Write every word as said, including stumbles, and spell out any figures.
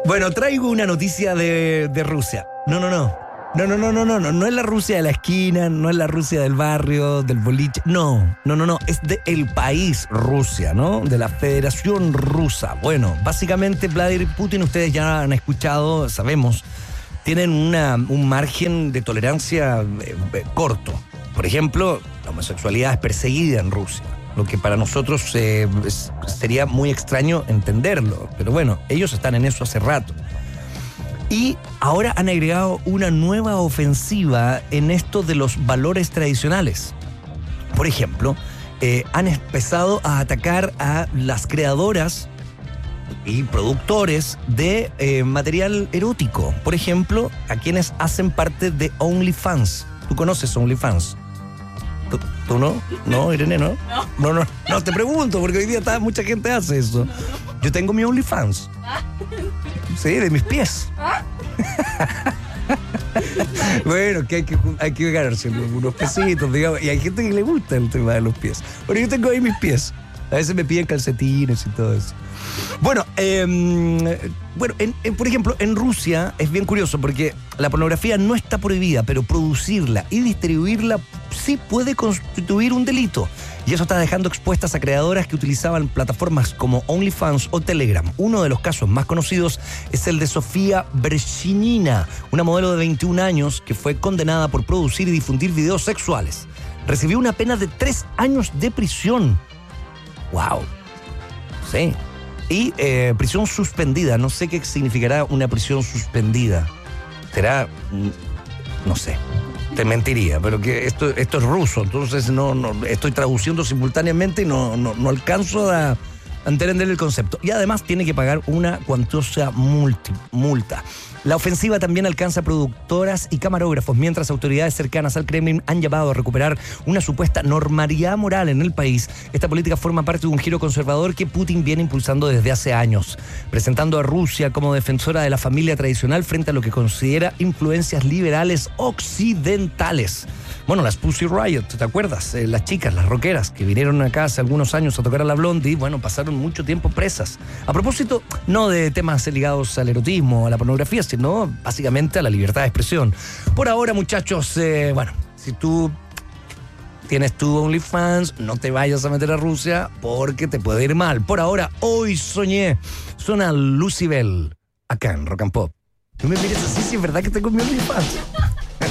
Bueno, traigo una noticia de, de Rusia. No, no, no. No, no, no, no, no, no. No es la Rusia de la esquina, no es la Rusia del barrio, del boliche. No, no, no, no. Es del país Rusia, ¿no? De la Federación Rusa. Bueno, básicamente Vladimir Putin, ustedes ya han escuchado, sabemos, tienen una, un margen de tolerancia eh, eh, corto. Por ejemplo, la homosexualidad es perseguida en Rusia, lo que para nosotros eh, es, sería muy extraño entenderlo. Pero bueno, ellos están en eso hace rato. Y ahora han agregado una nueva ofensiva en esto de los valores tradicionales. Por ejemplo, eh, han empezado a atacar a las creadoras y productores de eh, material erótico. Por ejemplo, a quienes hacen parte de OnlyFans. ¿Tú conoces OnlyFans? ¿Tú, ¿Tú no? ¿No, Irene, no? No, no, no, te pregunto, porque hoy día está, mucha gente hace eso. Yo tengo mi OnlyFans. Sí, de mis pies. Bueno, que hay que, hay que ganarse unos pesitos, digamos. Y hay gente que le gusta el tema de los pies. Bueno, yo tengo ahí mis pies. A veces me piden calcetines y todo eso. Bueno, eh, bueno en, en, por ejemplo, en Rusia es bien curioso porque la pornografía no está prohibida, pero producirla y distribuirla sí puede constituir un delito. Y eso está dejando expuestas a creadoras que utilizaban plataformas como OnlyFans o Telegram. Uno de los casos más conocidos es el de Sofía Bershinina, una modelo de veintiún años que fue condenada por producir y difundir videos sexuales. Recibió una pena de tres años de prisión. ¡Wow! Sí. Y eh, prisión suspendida. No sé qué significará una prisión suspendida. Será... no sé. Te mentiría, pero que esto, esto es ruso, entonces no, no estoy traduciendo simultáneamente y no, no, no alcanzo a, a entender el concepto. Y además tiene que pagar una cuantiosa multi, multa. La ofensiva también alcanza a productoras y camarógrafos, mientras autoridades cercanas al Kremlin han llamado a recuperar una supuesta normalidad moral en el país. Esta política forma parte de un giro conservador que Putin viene impulsando desde hace años, presentando a Rusia como defensora de la familia tradicional frente a lo que considera influencias liberales occidentales. Bueno, las Pussy Riot, ¿te acuerdas? Eh, las chicas, las rockeras, que vinieron acá hace algunos años a tocar a la Blondie, bueno, pasaron mucho tiempo presas. A propósito, no de temas ligados al erotismo, a la pornografía, sino básicamente a la libertad de expresión. Por ahora, muchachos, eh, bueno, si tú tienes tu OnlyFans, no te vayas a meter a Rusia porque te puede ir mal. Por ahora, hoy soñé. Suena Lucybell acá en Rock and Pop. No me mires así, si es verdad que tengo mi OnlyFans.